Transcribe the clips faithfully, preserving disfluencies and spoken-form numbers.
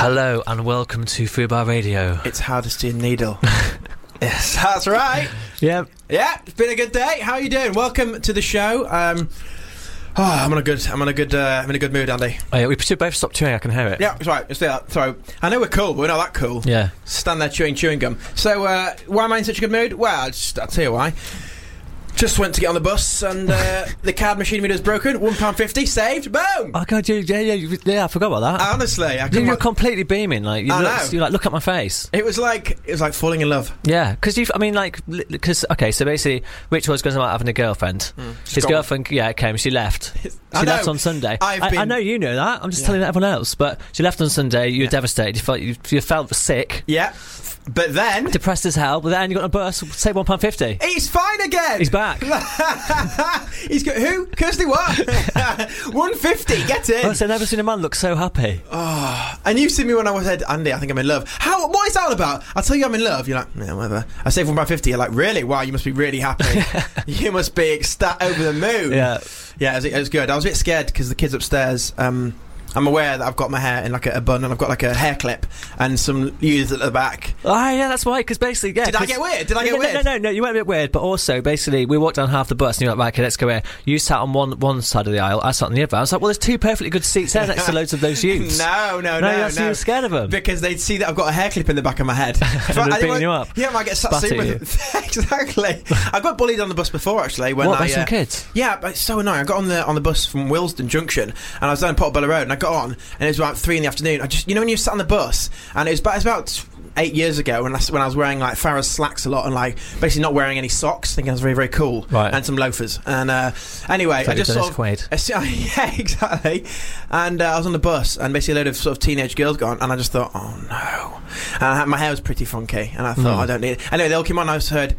Hello and welcome to Fubar Radio. It's Hardesty and Needle. Yes, that's right. Yeah. Yeah, it's been a good day. How are you doing? Welcome to the show. Um, oh, I'm on a good, I'm on a good, uh, I'm in a good mood, Andy. Oh, yeah, we should both stop chewing. I can hear it. Yeah, that's right. Let's do that. So, I know we're cool, but we're not that cool. Yeah. Stand there chewing chewing gum. So, uh, why am I in such a good mood? Well, I'll, just, I'll tell you why. Just went to get on the bus and uh, the card machine meter's broken. one pound fifty, saved, boom! Oh god, you, yeah, yeah, you, yeah, I forgot about that. Honestly, I you, couldn't you're wa- completely beaming. Like you, I look, know. you like look at my face. It was like it was like falling in love. Yeah, because you, I mean, like, because okay, so basically, Rich was going about having a girlfriend. Mm, His gone. girlfriend, yeah, came. She left. She I left know. on Sunday. I've I, been- I know you know that. I'm just Yeah. telling everyone else. But she left on Sunday. You were Yeah. devastated. You felt you, you felt sick, Yeah, but then depressed as hell. But then you got on a bus. Say one pound fifty. he's fine again. He's back. He's got who? Kirsty what? one fifty. Get in. I've never seen a man look so happy. Oh, and you see me when I was said, Andy, I think I'm in love. How? What is that all about? I'll tell you I'm in love. You're like, yeah, whatever. I save one pound fifty. You're like, really? Wow, you must be really happy. You must be ecstatic over the moon. Yeah. Yeah, it was, it was good. I was a bit scared because the kids upstairs. Um, I'm aware that I've got my hair in like a, a bun and I've got like a hair clip and some youths at the back. Oh yeah, that's why. Because basically, yeah. Did I 'cause- get weird? Did I get no, weird? No, no, no, no. You went a bit weird, but also basically, we walked down half the bus and you're like, right, okay, let's go here. You sat on one one side of the aisle, I sat on the other. I was like, well, there's two perfectly good seats there next to loads of those youths. No, no, no, no, that's no. you were scared of them. Because they'd see that I've got a hair clip in the back of my head. And they're I beating might- you up. Yeah, I might get sat Spat soon at with Exactly. I got bullied on the bus before, actually. When What, I, by some uh, kids? Yeah, but it's so annoying. I got on the on the bus from Willesden Junction, and I was down Portobello Road, and I got on, and it was about three in the afternoon. I just, you know, when you sat on the bus, and it was about, it was about eight years ago when I, when I was wearing like Farrah's slacks a lot, and like basically not wearing any socks, thinking I was very very cool, Right. and some loafers. And uh, anyway, I just sort of, Quaid. I see- yeah, exactly. And uh, I was on the bus, and basically a load of sort of teenage girls got on, and I just thought, oh no. And I had, my hair was pretty funky, and I thought, Mm. I don't need it. Anyway, they all came on, and I just heard,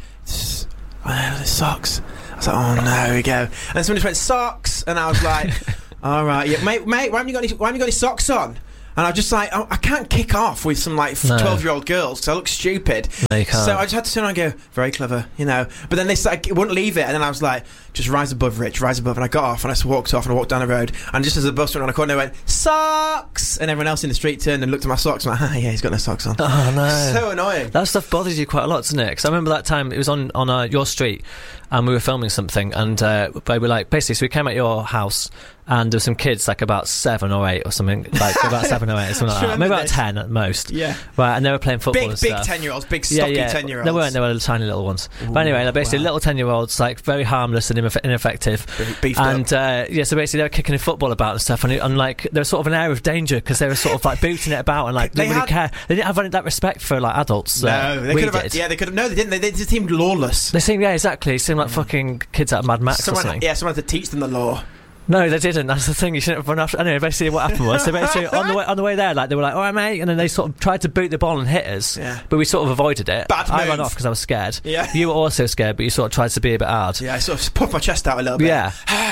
oh, the socks. I was like, oh no, here we go. And then someone just went, socks, and I was like, all right, yeah, mate, mate, why haven't you got any, why haven't you got any socks on? And I was just like, oh, I can't kick off with some like No. twelve-year-old girls because I look stupid. No, you can't. So I just had to turn around and go, very clever, you know. But then they started, wouldn't leave it, and then I was like, just rise above, Rich, rise above. And I got off, and I just walked off, and I walked down the road, and just as the bus went around the corner, they went, socks! And everyone else in the street turned and looked at my socks, and I'm like, ah, yeah, he's got no socks on. Oh no. So annoying. That stuff bothers you quite a lot, doesn't it? Because I remember that time it was on on uh, your street, and we were filming something, and uh, they were like, basically, so we came at your house, and there were some kids, like about seven or eight or something, like about seven or eight or something like that, maybe about this. ten at most. Yeah. Right, and they were playing football Big, and big stuff. ten-year-olds, big Yeah, stocky yeah. ten-year-olds. They weren't. They were tiny little ones. Ooh, but anyway, they're basically wow. little ten-year-olds, like very harmless and ineff- ineffective. Be- beefed and up. uh, yeah, so basically they were kicking a football about and stuff, and, it, and like there was sort of an air of danger because they were sort of like booting it about and like They didn't really had- care. They didn't have any that respect for like adults. No, uh, they we could have. did. Yeah, they could have. No, they didn't. They, they just seemed lawless. They seemed, yeah, exactly. It seemed like fucking kids out of Mad Max or Someone, something. yeah, someone had to teach them the law. No, they didn't. That's the thing. You shouldn't have run after. Anyway, basically, what happened was, so basically, on the way on the way there, like they were like, "All right, mate," and then they sort of tried to boot the ball and hit us. Yeah. But we sort of avoided it. Bad I ran move. off because I was scared. Yeah. You were also scared, but you sort of tried to be a bit hard. Yeah, I sort of puffed my chest out a little bit. Yeah.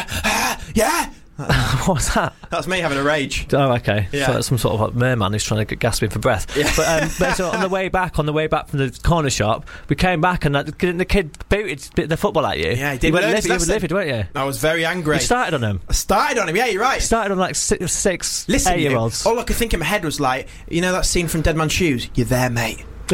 Yeah. What was that? That's me having a rage. Oh, okay. Yeah. So that's some sort of like merman who's trying to get gasping for breath. Yeah. But, um, but so on the way back, on the way back from the corner shop, we came back and that, didn't the kid booted the football at you? Yeah, he did. You were Learned his livid, you were lesson. livid, weren't you? I was very angry. You started on him. I started on him. Yeah, you're You right. started on like six, six Listen, you, eight-year-olds. all I could think in my head was like, you know that scene from Dead Man's Shoes? You're there, mate. But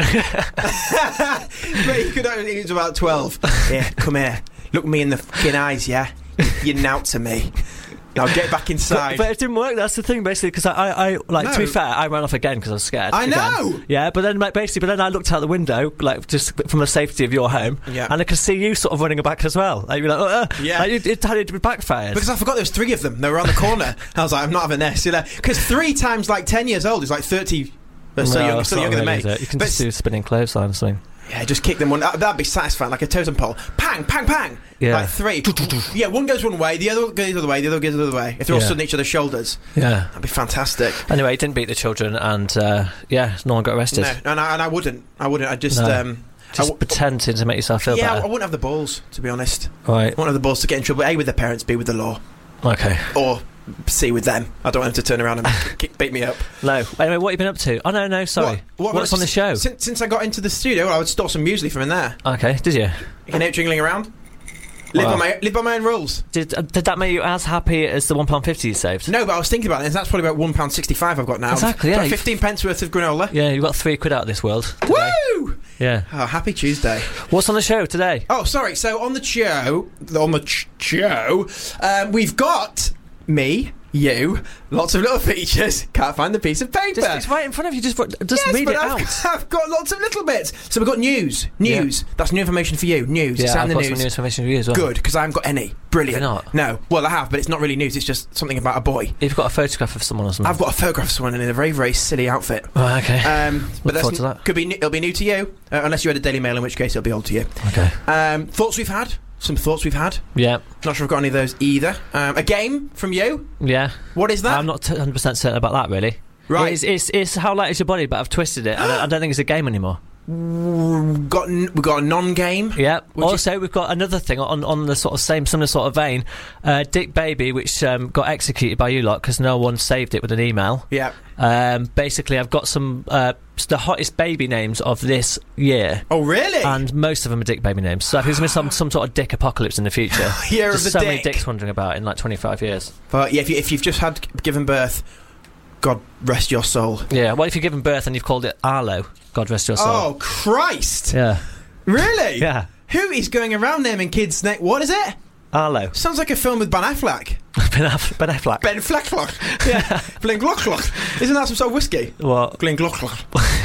he, could, he was about twelve. Yeah, come here. Look me in the fucking eyes, yeah? You're nout to me. Now get back inside. But, but it didn't work. That's the thing, basically, because I, I, I, like, No. to be fair, I ran off again because I was scared. I again. know. Yeah, but then, like, basically, but then I looked out the window, like, just from the safety of your home, Yeah. and I could see you sort of running back as well. Like, you're like, uh, uh, Yeah. like, it, it, it backfired. Because I forgot there was three of them. They were around the corner. I was like, I'm not having this. You know, because three times like ten years old is like thirty. They're still, No, young, it's still not younger really, than me. is it? You can But just do a spinning clothesline or something. yeah, just kick them one. That, that'd be satisfying, like a totem pole. Pang, pang, pang. Yeah. Like three. Yeah, one goes one way, the other goes the other way, the other goes the other way. If they're all Yeah. stood on each other's shoulders, Yeah. that'd be fantastic. Anyway, he didn't beat the children, and uh, yeah, no one got arrested. No, and I, and I wouldn't. I wouldn't. I just. No. Um, Just I w- pretending to make yourself feel yeah, I, I better. wouldn't have the balls, to be honest. Right. I wouldn't have the balls to get in trouble. A with their parents, B with the law, Okay. or C with them. I don't want them to turn around and kick, beat me up. No. Anyway, what have you been up to? Oh no, no, sorry. What, what, What's on the show? Since, since I got into the studio, I would store some muesli from in there. Okay, did you? You can hear it jingling around. Live Wow. by my live by my own rules. Did uh, did that make you as happy as the one pound fifty you saved? No, but I was thinking about it. That's probably about one pound sixty-five I've got now. Exactly, yeah. Got fifteen pence worth of granola. Yeah, you got three quid out of this world today. Woo! Yeah. Oh, happy Tuesday. What's on the show today? Oh, sorry. So on the show, on the ch- show, um, we've got me, you, lots of little features. Can't find the piece of paper. Just, it's right in front of you. Just just yes, read but it I've, out. I've got lots of little bits. So we've got news. News. Yeah. That's new information for you. News. Yeah, Sound I've the got news. some new information for you as well. Good, because I haven't got any. Brilliant. Have you not? No. Well, I have, but it's not really news. It's just something about a boy. You've got a photograph of someone or something. I've got a photograph of someone in a very, very silly outfit. Oh, okay. Um, but Look that's forward to that. Could be. It'll be new to you, uh, unless you had a Daily Mail, in which case it'll be old to you. Okay. Um, thoughts we've had. Some thoughts we've had. Yeah. Not sure I've got any of those either. Um, a game from you. Yeah. What is that? I'm not one hundred percent certain about that, really. Right. It's, it's, it's How Light Is Your Body, but I've twisted it. I, don't, I don't think it's a game anymore. We've got, n- we've got a non-game. Yeah. Would Also, you... we've got another thing on, on the sort of same, similar sort of vein. Uh, Dick Baby, which um, got executed by you lot because no one saved it with an email. Yeah. Um, basically, I've got some uh, the hottest baby names of this year. Oh, really? And most of them are Dick Baby names. So there's going to be some, some sort of Dick apocalypse in the future. Year There's of the so dick. many dicks wandering about in like twenty-five years. But yeah, if, you, if you've just had given birth, God rest your soul. Yeah. What if you've given birth and you've called it Arlo? God rest your soul. Oh, Christ. Yeah. Really? Yeah. Who is going around naming kids' name? What is it? Arlo. Sounds like a film with Ben Affleck. Ben, Aff- ben Affleck. Ben Flecklock. Yeah. Glenglocklock. Isn't that some sort of whiskey? What? Glenglocklock.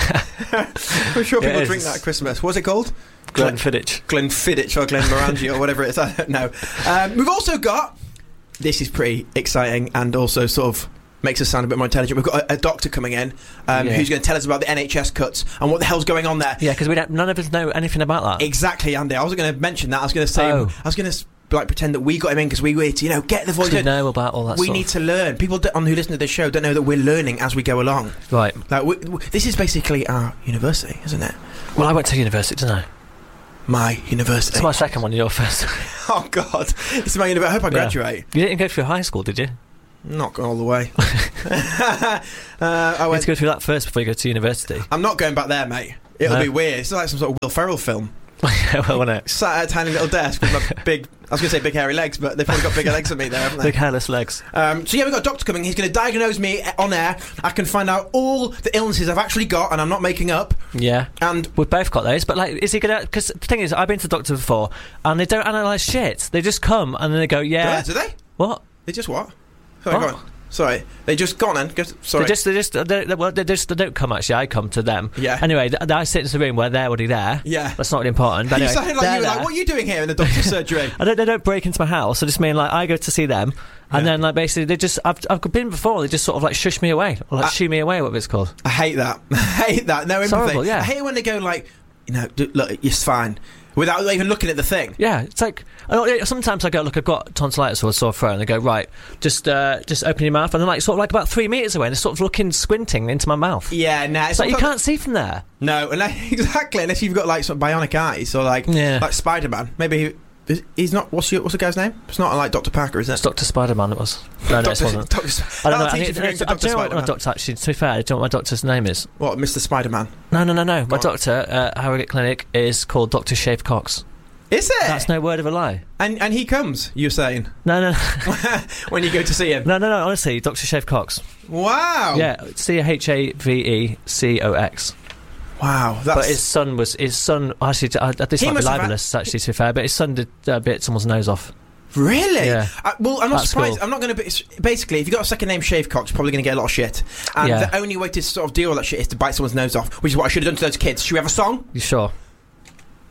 I'm sure Yeah, people it drink is. that at Christmas. What's it called? Glenfiddich. Glenfiddich or Glenmorangie or whatever it is. I don't know. Um, we've also got... This is pretty exciting and also sort of makes us sound a bit more intelligent. We've got a, a doctor coming in um, Yeah. who's going to tell us about the N H S cuts and what the hell's going on there. Yeah, because we don't. None of us know anything about that. Exactly, Andy. I wasn't going to mention that. I was going to say... Oh. I was going to... like pretend that we got him in because we were to, you know, get the voice. We know about all that. We sort need of... to learn. People do, on who listen to this show don't know that we're learning as we go along. Right. Like we, we, this is basically our university, isn't it? Well, I went to university, didn't I? My university. It's my second one. You're first. Oh God, it's my university. I hope I graduate. You didn't go through high school, did you? Not going all the way. uh, I You had went. to go through that first before you go to university. I'm not going back there, mate. It'll No. be weird. It's like some sort of Will Ferrell film. Well, wasn't it? Sat at a tiny little desk with my big. I was going to say big hairy legs, but they've probably got bigger legs than me there, haven't they? Big hairless legs. Um, so yeah, we've got a doctor coming. He's going to diagnose me on air. I can find out all the illnesses I've actually got, and I'm not making up. Yeah. And We've both got those, but like, is he gonna? Because the thing is, I've been to the doctor before, and they don't analyse shit. They just come and then they go, yeah. do they? What? They just what? Sorry, What? go on. Sorry, they just gone then. Go, sorry. They just, they just, they, they, well, they just, they don't come. Actually, I come to them. Yeah. Anyway, th- I sit in the room where they're already there. Yeah. That's not really important. But you anyway, sounded like they're you were like, there. what are you doing here in the doctor's surgery? I don't, they don't break into my house. I just mean like I go to see them, and Yeah. then like basically they just I've I've been before. They just sort of like shush me away, or like I- shoo me away, whatever it's called. I hate that. I hate that. No It's empathy. horrible, yeah. I hate it when they go like, you know, d- look, you're fine, without even looking at the thing. Yeah, it's like I don't- sometimes I go, look, I've got tonsillitis or a sore throat, and they go, right, just uh, just open your mouth, and they're like sort of like about three meters away, and they're sort of looking, squinting into my mouth. Yeah, nah, It's it's like you not- can't see from there. No, unless, exactly. Unless you've got like some bionic eyes or like Yeah. like Spider-Man. Maybe he, is- he's not. What's your what's the guy's name? It's not like Doctor Parker, is it? It's Doctor Spider-Man. It was. No, no, it Doctor, wasn't. Doctor, I don't know. That'll I, teach need, you to ring I, for I Doctor don't know what my Spider-Man. doctor actually. To be fair, I don't know what my doctor's name is. What, Mister Spider-Man? No, no, no, no. My Go on. doctor at Harrogate Clinic is called Doctor Shave Cox. Is it? That's no word of a lie. And and he comes. You're saying No, no, when you go to see him. no, no, no. Honestly, Doctor Shave Cox. Wow. Yeah, C H A V E C O X. Wow. That's But his son was his son. Actually, uh, this He might be must have had- libelous. Actually, to be fair, but his son did uh, bit someone's nose off. really. Yeah. I, well, I'm not At surprised. school. I'm not going to be. Basically, if you've got a second name Shavecox, you're probably going to get a lot of shit. And Yeah. the only way to sort of deal with that shit is to bite someone's nose off, which is what I should have done to those kids. Should we have a song? You sure?